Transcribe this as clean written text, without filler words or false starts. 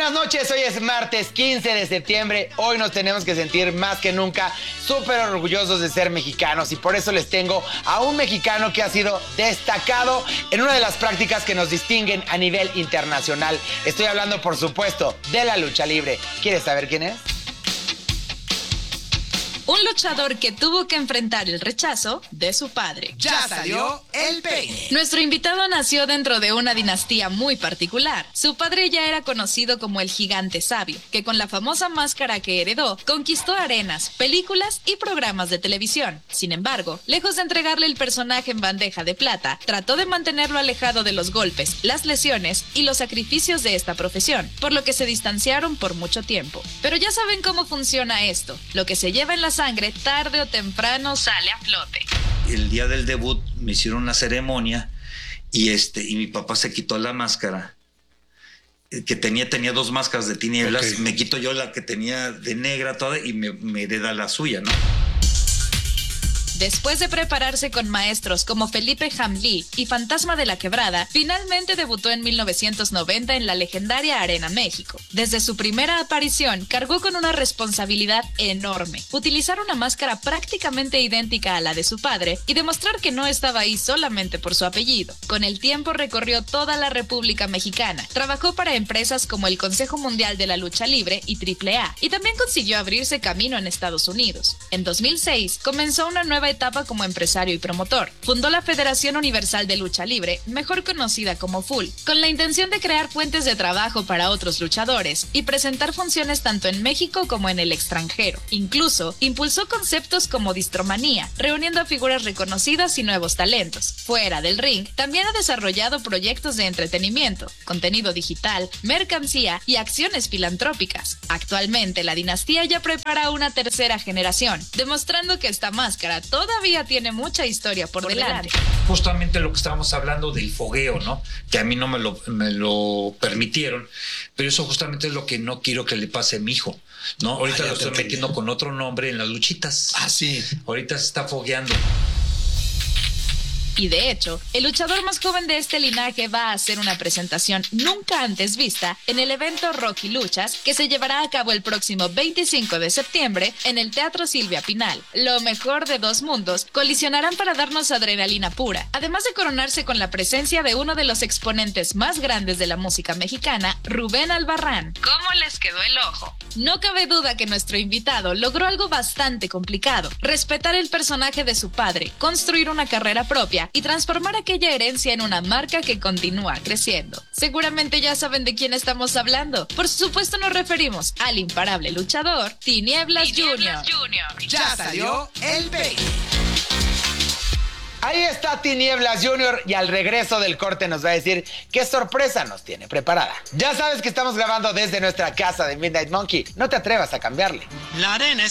Buenas noches, hoy es martes 15 de septiembre. Hoy nos tenemos que sentir más que nunca súper orgullosos de ser mexicanos y por eso les tengo a un mexicano que ha sido destacado en una de las prácticas que nos distinguen a nivel internacional. Estoy hablando, por supuesto, de la lucha libre. ¿Quieres saber quién es? Un luchador que tuvo que enfrentar el rechazo de su padre. Ya salió el peine. Nuestro invitado nació dentro de una dinastía muy particular. Su padre ya era conocido como el Gigante Sabio, que con la famosa máscara que heredó, conquistó arenas, películas y programas de televisión. Sin embargo, lejos de entregarle el personaje en bandeja de plata, trató de mantenerlo alejado de los golpes, las lesiones y los sacrificios de esta profesión, por lo que se distanciaron por mucho tiempo. Pero ya saben cómo funciona esto. Lo que se lleva en la sangre tarde o temprano sale a flote. El día del debut me hicieron la ceremonia y mi papá se quitó la máscara que tenía dos máscaras de tinieblas. Okay. Me quito yo la que tenía de negra toda y me hereda la suya, ¿no? Después de prepararse con maestros como Felipe Hamlí y Fantasma de la Quebrada, finalmente debutó en 1990 en la legendaria Arena México. Desde su primera aparición, cargó con una responsabilidad enorme: utilizar una máscara prácticamente idéntica a la de su padre y demostrar que no estaba ahí solamente por su apellido. Con el tiempo recorrió toda la República Mexicana, trabajó para empresas como el Consejo Mundial de la Lucha Libre y AAA, y también consiguió abrirse camino en Estados Unidos. En 2006 comenzó una nueva etapa como empresario y promotor. Fundó la Federación Universal de Lucha Libre, mejor conocida como FUL, con la intención de crear fuentes de trabajo para otros luchadores y presentar funciones tanto en México como en el extranjero. Incluso impulsó conceptos como distromanía, reuniendo a figuras reconocidas y nuevos talentos. Fuera del ring, también ha desarrollado proyectos de entretenimiento, contenido digital, mercancía y acciones filantrópicas. Actualmente, la dinastía ya prepara una tercera generación, demostrando que esta máscara todavía tiene mucha historia por delante. Justamente lo que estábamos hablando del fogueo, ¿no? Que a mí no me lo permitieron, pero eso justamente es lo que no quiero que le pase a mi hijo, ¿no? Ahorita lo estoy metiendo con otro nombre en las luchitas. Ah, sí. Ahorita se está fogueando. Y de hecho, el luchador más joven de este linaje va a hacer una presentación nunca antes vista en el evento Rocky Luchas, que se llevará a cabo el próximo 25 de septiembre en el Teatro Silvia Pinal. Lo mejor de dos mundos colisionarán para darnos adrenalina pura, además de coronarse con la presencia de uno de los exponentes más grandes de la música mexicana, Rubén Albarrán. ¿Cómo les quedó el ojo? No cabe duda que nuestro invitado logró algo bastante complicado: respetar el personaje de su padre, construir una carrera propia y transformar aquella herencia en una marca que continúa creciendo. Seguramente ya saben de quién estamos hablando. Por supuesto nos referimos al imparable luchador Tinieblas Jr. Ya salió el peine. Ahí está Tinieblas Jr. y al regreso del corte nos va a decir qué sorpresa nos tiene preparada. Ya sabes que estamos grabando desde nuestra casa de Midnight Monkey. No te atrevas a cambiarle. La arena